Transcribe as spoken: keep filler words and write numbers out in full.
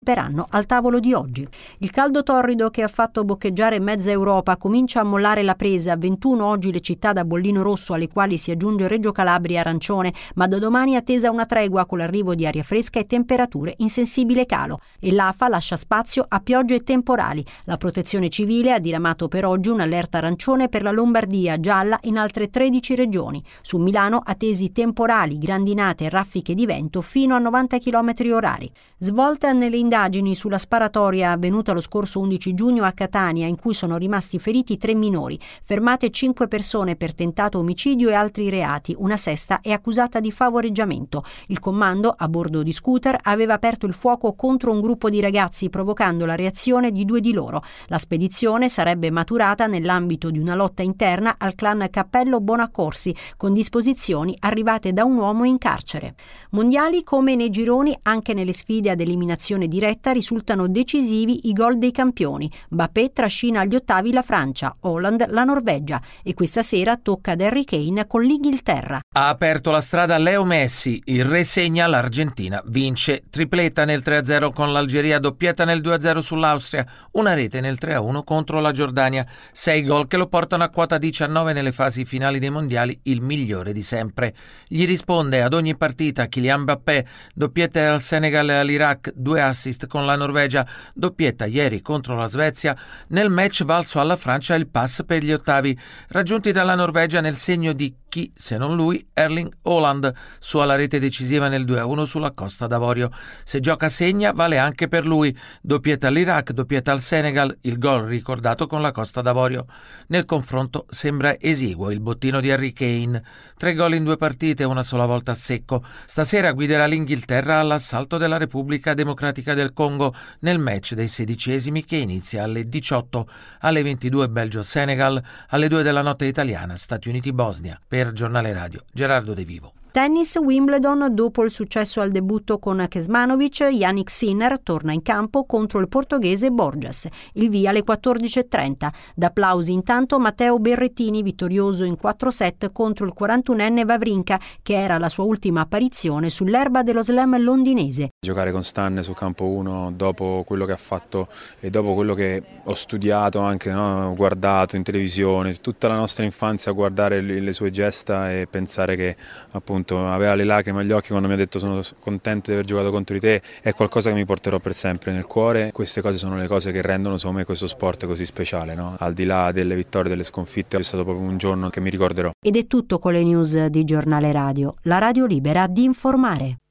parteciperanno al tavolo di oggi. Il caldo torrido che ha fatto boccheggiare mezza Europa comincia a mollare la presa. ventuno oggi le città da bollino rosso, alle quali si aggiunge Reggio Calabria e arancione, ma da domani è attesa una tregua con l'arrivo di aria fresca e temperature in sensibile calo. E l'A F A lascia spazio a piogge e temporali. La Protezione Civile ha diramato per oggi un'allerta arancione per la Lombardia, gialla in altre tredici regioni. Su Milano attesi temporali, grandinate e raffiche di vento fino a novanta chilometri orari. Svolta nelle indagini sulla sparatoria avvenuta lo scorso undici giugno a Catania, in cui sono rimasti feriti tre minori, fermate cinque persone per tentato omicidio e altri reati, una sesta è accusata di favoreggiamento. Il comando, a bordo di scooter, aveva aperto il fuoco contro un gruppo di ragazzi, provocando la reazione di due di loro. La spedizione sarebbe maturata nell'ambito di una lotta interna al clan Cappello Bonaccorsi, con disposizioni arrivate da un uomo in carcere. Mondiali come nei gironi, anche nelle sfide ad eliminazione diretta risultano decisivi i gol dei campioni. Mbappé trascina agli ottavi la Francia, Haaland la Norvegia e questa sera tocca ad Harry Kane con l'Inghilterra. Ha aperto la strada Leo Messi, il re segna, l'Argentina vince, tripletta nel tre a zero con l'Algeria, doppietta nel due a zero sull'Austria, una rete nel tre a uno contro la Giordania, sei gol che lo portano a quota diciannove nelle fasi finali dei mondiali, il migliore di sempre. Gli risponde ad ogni partita Kylian Mbappé, doppietta al Senegal e all'Iraq, due assist con la Norvegia, doppietta ieri contro la Svezia, nel match valso alla Francia il pass per gli ottavi, raggiunti dalla Norvegia nel segno di chi, se non lui, Erling Haaland, su alla rete decisiva nel due a uno sulla Costa d'Avorio. Se gioca segna, vale anche per lui, doppietta all'Iraq, doppietta al Senegal, il gol ricordato con la Costa d'Avorio. Nel confronto sembra esiguo il bottino di Harry Kane, tre gol in due partite, una sola volta a secco. Stasera guiderà l'Inghilterra all'assalto della Repubblica Democratica del Congo nel match dei sedicesimi che inizia alle diciotto, alle ventidue Belgio-Senegal, alle due della notte italiana Stati Uniti-Bosnia. Per Giornale Radio, Gerardo De Vivo. Tennis Wimbledon, dopo il successo al debutto con Kecmanovic, Jannik Sinner torna in campo contro il portoghese Borges. Il via alle quattordici e trenta. D'applausi intanto Matteo Berrettini, vittorioso in quattro set contro il quarantunenne Wawrinka, che era la sua ultima apparizione sull'erba dello slam londinese. Giocare con Stan su campo uno dopo quello che ha fatto e dopo quello che ho studiato anche, no? Guardato in televisione, tutta la nostra infanzia a guardare le sue gesta e pensare che appunto aveva le lacrime agli occhi quando mi ha detto sono contento di aver giocato contro di te, è qualcosa che mi porterò per sempre nel cuore. Queste cose sono le cose che rendono secondo me questo sport così speciale, no? Al di là delle vittorie, delle sconfitte, è stato proprio un giorno che mi ricorderò. Ed è tutto con le news di Giornale Radio, la radio libera di informare.